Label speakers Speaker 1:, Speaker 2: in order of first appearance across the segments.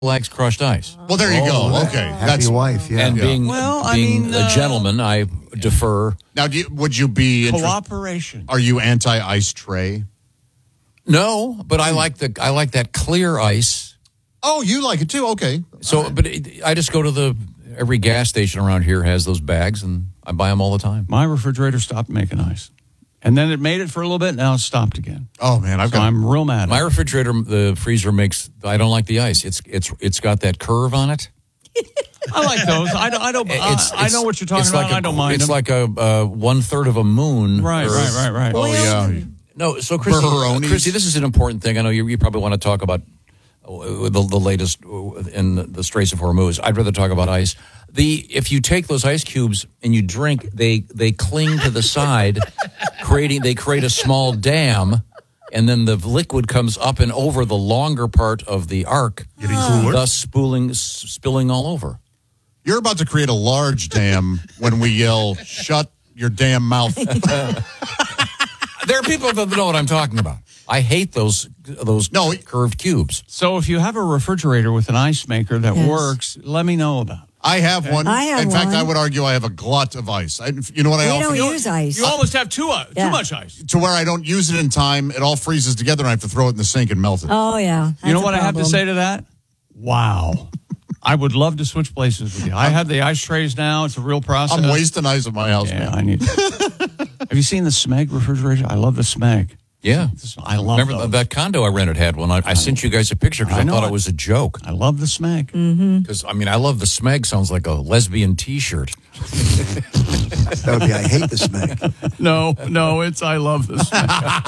Speaker 1: likes crushed ice.
Speaker 2: Well, there you go. Okay.
Speaker 3: Happy wife, yeah.
Speaker 1: And being a gentleman, I defer.
Speaker 2: Now, would you be
Speaker 4: cooperation?
Speaker 2: Are you anti-ice tray?
Speaker 1: No, but I like that clear ice.
Speaker 2: Oh, you like it too? Okay.
Speaker 1: So, but I just go to every gas station around here has those bags, and I buy them all the time.
Speaker 4: My refrigerator stopped making ice. And then it made it for a little bit, now it's stopped again.
Speaker 2: Oh, man.
Speaker 4: I'm real mad at
Speaker 1: my refrigerator, the freezer I don't like the ice. It's got that curve on it.
Speaker 4: I like those. I know what you're talking about. I don't mind
Speaker 1: It's
Speaker 4: them.
Speaker 1: like a 1/3 of a moon.
Speaker 4: Right.
Speaker 2: Oh, yeah.
Speaker 1: No, so Chrissy, this is an important thing. I know you probably want to talk about the latest in the Straits of Hormuz. I'd rather talk about ice. If you take those ice cubes and you drink, they cling to the side, they create a small dam, and then the liquid comes up and over the longer part of the arc, thus spilling all over.
Speaker 2: You're about to create a large dam when we yell, "Shut your damn mouth."
Speaker 1: There are people that know what I'm talking about. I hate those curved cubes.
Speaker 4: So if you have a refrigerator with an ice maker that works, let me know about it.
Speaker 2: I have one. In fact,
Speaker 5: one.
Speaker 2: I would argue I have a glut of ice. You know what I often
Speaker 5: don't use ice.
Speaker 4: You almost have too much ice.
Speaker 2: To where I don't use it in time, it all freezes together and I have to throw it in the sink and melt it.
Speaker 5: Oh, yeah.
Speaker 4: You know what I have to say to that? Wow. I would love to switch places with you. I have the ice trays now. It's a real process.
Speaker 2: I'm wasting ice at my house.
Speaker 4: Yeah,
Speaker 2: man.
Speaker 4: I need to. Have you seen the Smeg refrigerator? I love the Smeg.
Speaker 1: Yeah.
Speaker 4: I love
Speaker 1: Remember that condo I rented had one. I sent you guys a picture because I thought it was a joke.
Speaker 4: I love the Smeg.
Speaker 1: Because, I love the Smeg. Sounds like a lesbian T-shirt.
Speaker 3: That would be, I hate the Smeg.
Speaker 4: No, it's I love the Smeg.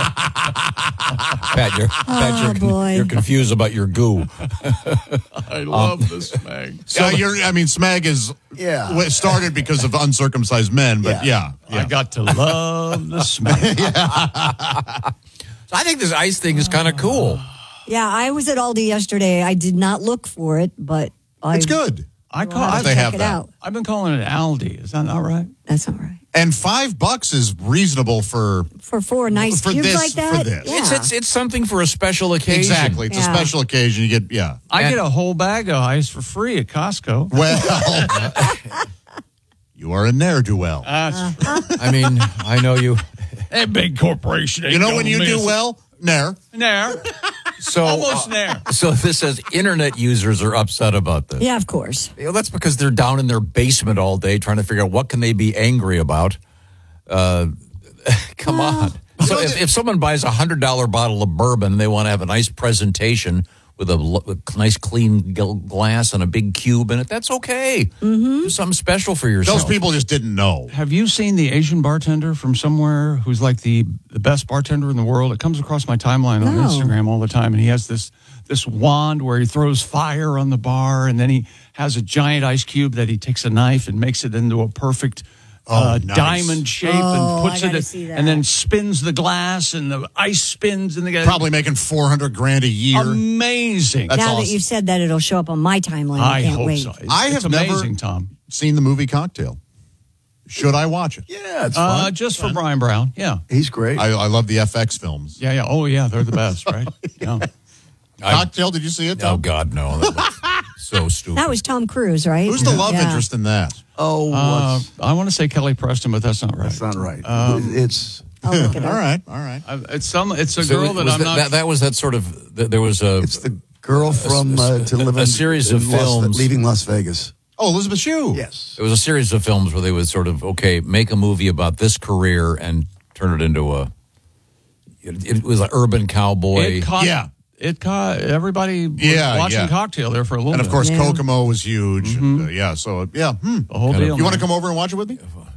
Speaker 1: Pat, you're confused about your goo.
Speaker 4: I love the Smeg.
Speaker 2: So Smeg is started because of uncircumcised men, but yeah.
Speaker 4: I got to love the Smeg.
Speaker 1: So I think this ice thing is kind of cool.
Speaker 5: Yeah, I was at Aldi yesterday. I did not look for it, but
Speaker 2: it's good.
Speaker 4: I've been calling it Aldi. Is that not right?
Speaker 5: That's not right.
Speaker 2: And $5 is reasonable for
Speaker 5: 4 nice cubes like that.
Speaker 2: For this.
Speaker 5: Yeah.
Speaker 1: It's something for a special occasion.
Speaker 2: Exactly, it's a special occasion. You get
Speaker 4: I get a whole bag of ice for free at Costco.
Speaker 2: Well, you are a ne'er-do-well.
Speaker 1: I know you.
Speaker 4: A big corporation.
Speaker 2: You know when you do well? Nair.
Speaker 1: So
Speaker 4: almost nair.
Speaker 1: So this says internet users are upset about this.
Speaker 5: Yeah, of course.
Speaker 1: That's because they're down in their basement all day trying to figure out what can they be angry about. Come on. So if someone buys a $100 bottle of bourbon and they want to have a nice presentation with a nice clean glass and a big cube in it, that's okay. Do something special for yourself.
Speaker 2: Those people just didn't know.
Speaker 4: Have you seen the Asian bartender from somewhere who's like the best bartender in the world? It comes across my timeline on Instagram all the time, and he has this wand where he throws fire on the bar, and then he has a giant ice cube that he takes a knife and makes it into a perfect
Speaker 2: nice.
Speaker 4: diamond shape and puts it and then spins the glass and the ice spins and
Speaker 2: probably making $400,000 a year.
Speaker 4: Amazing.
Speaker 2: That's
Speaker 5: now
Speaker 2: awesome.
Speaker 5: that you've said that, it'll show up on my timeline. I can't
Speaker 4: hope
Speaker 5: wait.
Speaker 4: so.
Speaker 2: I have
Speaker 4: amazing,
Speaker 2: never
Speaker 4: Tom.
Speaker 2: seen the movie Cocktail. Should I watch it?
Speaker 3: Yeah, it's fun.
Speaker 4: Just for Brian Brown. Yeah.
Speaker 3: He's great.
Speaker 2: I love the FX films.
Speaker 4: Yeah. Oh, yeah. They're the best, right? Yeah.
Speaker 2: Cocktail, did you see it, Tom?
Speaker 1: Oh, God, no. So stupid.
Speaker 5: That was Tom Cruise, right?
Speaker 2: Who's the love interest in that?
Speaker 3: Oh,
Speaker 4: I want to say Kelly Preston, but that's not right.
Speaker 3: That's not right. It's
Speaker 5: I'll look it up.
Speaker 2: All right.
Speaker 4: It's a girl that I'm not.
Speaker 1: That was that sort of. There was a.
Speaker 3: It's the girl from To Live
Speaker 1: a series of films
Speaker 3: leaving Las Vegas.
Speaker 2: Oh, Elizabeth Shue.
Speaker 3: Yes.
Speaker 1: It was a series of films where they would sort of make a movie about this career and turn it into a. It was an urban cowboy.
Speaker 4: It caught everybody was watching Cocktail there for a little bit.
Speaker 2: And, of course, Kokomo was huge.
Speaker 4: Mm-hmm.
Speaker 2: And,
Speaker 4: the whole deal.
Speaker 2: You want to come over and watch it with me?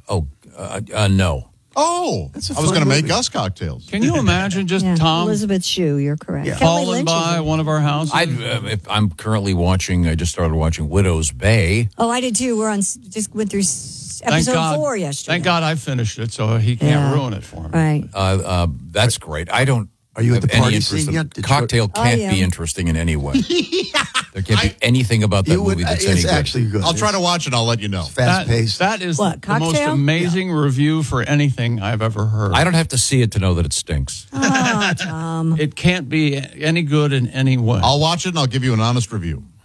Speaker 1: No.
Speaker 2: Oh, I was going to make us cocktails.
Speaker 4: Can you imagine just Tom
Speaker 5: Elizabeth Shue, you're correct.
Speaker 3: Yeah.
Speaker 5: Kelly
Speaker 4: falling
Speaker 5: Lynch
Speaker 4: by one of our houses?
Speaker 1: I'm currently watching. I just started watching Widow's Bay.
Speaker 5: Oh, I did too. Just went through episode 4 yesterday.
Speaker 4: Thank God I finished it, so he can't ruin it for me.
Speaker 5: Right.
Speaker 1: That's great. I don't.
Speaker 3: Are you at the
Speaker 1: have any
Speaker 3: party
Speaker 1: interest
Speaker 3: scene yet?
Speaker 1: Cocktail can't be interesting in any way. There can't be anything about that movie that's any
Speaker 3: It's
Speaker 1: good.
Speaker 3: actually good.
Speaker 2: I'll try to watch it. I'll let you know.
Speaker 3: Fast paced.
Speaker 4: That is
Speaker 5: What,
Speaker 4: the most
Speaker 5: Cocktail?
Speaker 4: amazing review for anything I've ever heard.
Speaker 1: I don't have to see it to know that it stinks.
Speaker 5: Oh, Tom.
Speaker 4: It can't be any good in any way.
Speaker 2: I'll watch it and I'll give you an honest review.